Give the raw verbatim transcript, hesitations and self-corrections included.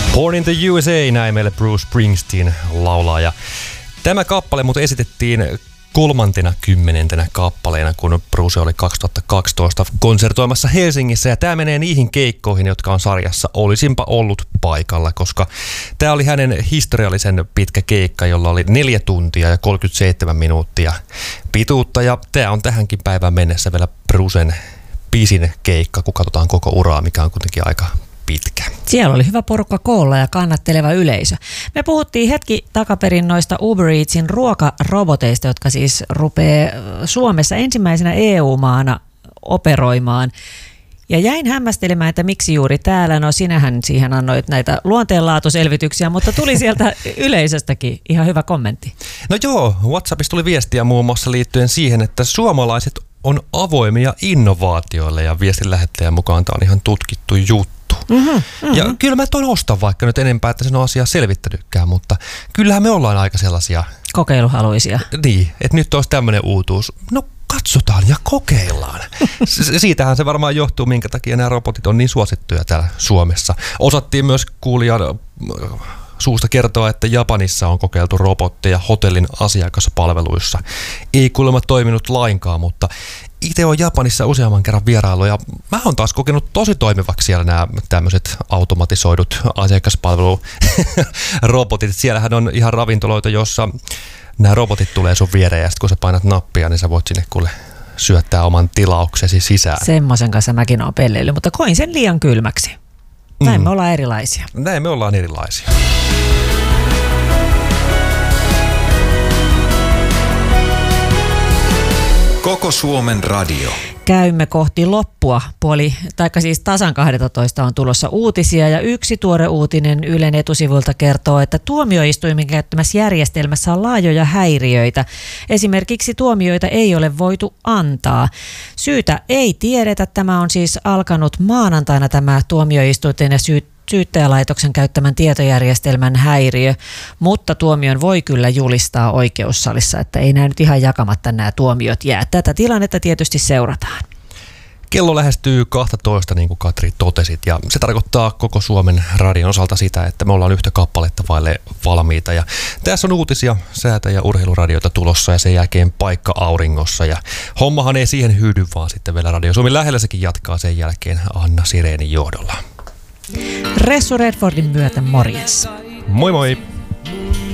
Born in the U S A, näin meille Bruce Springsteen laulaa. Ja tämä kappale mutta esitettiin kolmantena kymmenentenä kappaleena, kun Bruce oli kaksituhattakaksitoista konsertoimassa Helsingissä. Ja tämä menee niihin keikkoihin, jotka on sarjassa Olisinpa ollut paikalla, koska tämä oli hänen historiallisen pitkä keikka, jolla oli neljä tuntia ja kolmekymmentäseitsemän minuuttia pituutta. Ja tämä on tähänkin päivään mennessä vielä Brucen pisin keikka, kun katsotaan koko uraa, mikä on kuitenkin aika pitkä. Siellä oli hyvä porukka koolla ja kannatteleva yleisö. Me puhuttiin hetki takaperin noista Uber Eatsin ruokaroboteista, jotka siis rupeaa Suomessa ensimmäisenä E U-maana operoimaan. Ja jäin hämmästelemään, että miksi juuri täällä. No sinähän siihen annoit näitä luonteenlaatuselvityksiä, mutta tuli sieltä yleisöstäkin ihan hyvä kommentti. No joo, WhatsAppissa tuli viestiä muun muassa liittyen siihen, että suomalaiset on avoimia innovaatioille ja viestin lähettäjän mukaan tämä on ihan tutkittu juttu. Mm-hmm, mm-hmm. Ja kyllä mä toin ostan vaikka nyt enempää, että sen on asiaa selvittänytkään, mutta kyllähän me ollaan aika sellaisia kokeiluhaluisia. Niin, että nyt olisi tämmöinen uutuus. No katsotaan ja kokeillaan. Siitähän se varmaan johtuu, minkä takia nämä robotit on niin suosittuja täällä Suomessa. Osattiin myös kuulijan suusta kertoa, että Japanissa on kokeiltu robotteja hotellin asiakaspalveluissa. Ei kuulemma toiminut lainkaan, mutta itse olen Japanissa useamman kerran vierailu ja mä oon taas kokenut tosi toimivaksi siellä nämä tämmöiset automatisoidut asiakaspalvelurobotit. Siellähän on ihan ravintoloita, jossa nämä robotit tulee sun viereen ja sitten kun sä painat nappia, niin sä voit sinne kuule syöttää oman tilauksesi sisään. Semmoisen kanssa mäkin oon pelleillyt, mutta koin sen liian kylmäksi. Näin mm. me ollaan erilaisia. Näin me ollaan erilaisia. Koko Suomen radio. Käymme kohti loppua. Puoli, taikka siis tasan kaksitoista on tulossa uutisia ja yksi tuore uutinen Ylen etusivuilta kertoo, että tuomioistuimen käyttämässä järjestelmässä on laajoja häiriöitä. Esimerkiksi tuomioita ei ole voitu antaa. Syytä ei tiedetä. Tämä on siis alkanut maanantaina tämä tuomioistuinten ja syyt syyttäjälaitoksen käyttämän tietojärjestelmän häiriö, mutta tuomion voi kyllä julistaa oikeussalissa, että ei nämä nyt ihan jakamatta nämä tuomiot jää. Tätä tilannetta tietysti seurataan. Kello lähestyy kaksitoista, niin kuin Katri totesit, ja se tarkoittaa koko Suomen radion osalta sitä, että me ollaan yhtä kappaletta vaille valmiita. Ja tässä on uutisia, säätä- ja urheiluradioita tulossa ja sen jälkeen paikka auringossa. Ja hommahan ei siihen hyydy, vaan sitten vielä Radio Suomen lähellä sekin jatkaa sen jälkeen Anna Sirenin johdolla. Ressu Redfordin myötä morjens. Moi moi!